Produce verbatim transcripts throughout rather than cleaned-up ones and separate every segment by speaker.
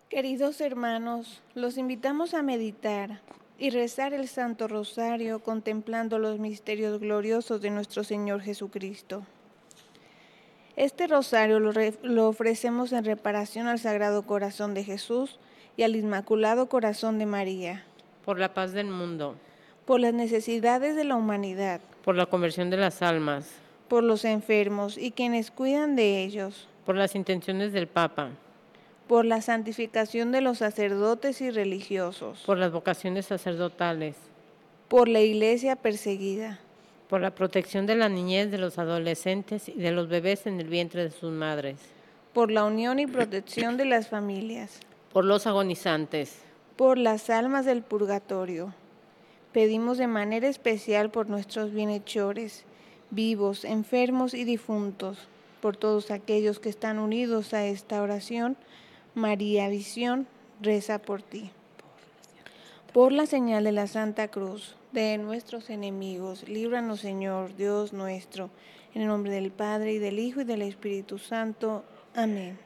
Speaker 1: Queridos hermanos, los invitamos a meditar y rezar el Santo Rosario contemplando los misterios gloriosos de nuestro Señor Jesucristo. Este rosario lo, re- lo ofrecemos en reparación al Sagrado Corazón de Jesús y al Inmaculado Corazón de María,
Speaker 2: por la paz del mundo,
Speaker 1: por las necesidades de la humanidad,
Speaker 2: por la conversión de las almas,
Speaker 1: por los enfermos y quienes cuidan de ellos,
Speaker 2: por las intenciones del Papa,
Speaker 1: por la santificación de los sacerdotes y religiosos,
Speaker 2: por las vocaciones sacerdotales,
Speaker 1: por la Iglesia perseguida,
Speaker 2: por la protección de la niñez, de los adolescentes y de los bebés en el vientre de sus madres,
Speaker 1: por la unión y protección de las familias,
Speaker 2: por los agonizantes,
Speaker 1: por las almas del purgatorio. Pedimos de manera especial por nuestros bienhechores, vivos, enfermos y difuntos, por todos aquellos que están unidos a esta oración. María Visión reza por ti. Por la señal de la Santa Cruz de nuestros enemigos, líbranos, Señor, Dios nuestro, en el nombre del Padre, y del Hijo, y del Espíritu Santo. Amén.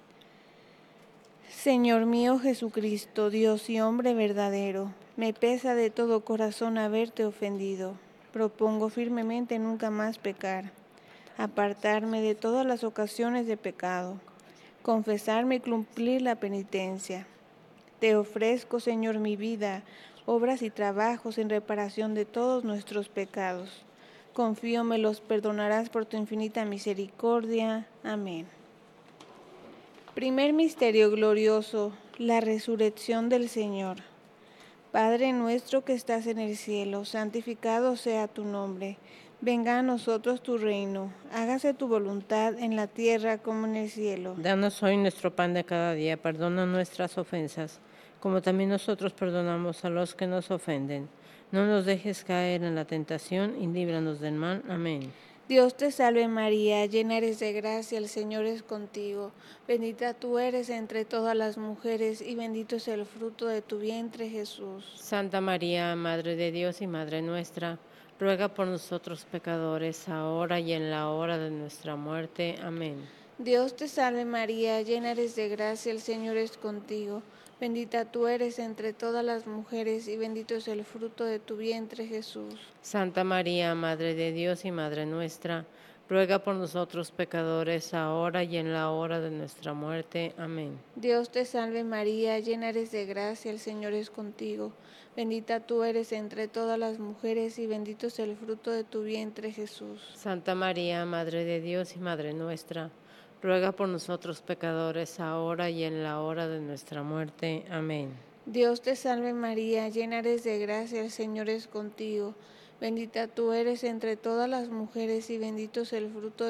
Speaker 1: Señor mío Jesucristo, Dios y hombre verdadero, me pesa de todo corazón haberte ofendido. Propongo firmemente nunca más pecar, apartarme de todas las ocasiones de pecado, confesarme y cumplir la penitencia. Te ofrezco, Señor, mi vida, obras y trabajos en reparación de todos nuestros pecados. Confío me los perdonarás por tu infinita misericordia. Amén. Primer misterio glorioso, la resurrección del Señor. Padre nuestro que estás en el cielo, santificado sea tu nombre. Venga a nosotros tu reino, hágase tu voluntad en la tierra como en el cielo.
Speaker 2: danos hoy nuestro pan de cada día, perdona nuestras ofensas, como también nosotros perdonamos a los que nos ofenden. No nos dejes caer en la tentación y líbranos del mal. Amén.
Speaker 1: Dios te salve María, llena eres de gracia, el Señor es contigo. Bendita tú eres entre todas las mujeres y bendito es el fruto de tu vientre, Jesús.
Speaker 2: Santa María, Madre de Dios y Madre nuestra, ruega por nosotros pecadores, ahora y en la hora de nuestra muerte. Amén.
Speaker 1: Dios te salve María, llena eres de gracia, el Señor es contigo. Bendita tú eres entre todas las mujeres y bendito es el fruto de tu vientre, Jesús.
Speaker 2: Santa María, Madre de Dios y Madre nuestra, ruega por nosotros pecadores, ahora y en la hora de nuestra muerte. Amén.
Speaker 1: Dios te salve María, llena eres de gracia, el Señor es contigo. Bendita tú eres entre todas las mujeres y bendito es el fruto de tu vientre, Jesús.
Speaker 2: Santa María, Madre de Dios y Madre nuestra, ruega por nosotros pecadores, ahora y en la hora de nuestra muerte. Amén.
Speaker 1: Dios te salve María, llena eres de gracia, el Señor es contigo. Bendita tú eres entre todas las mujeres y bendito es el fruto de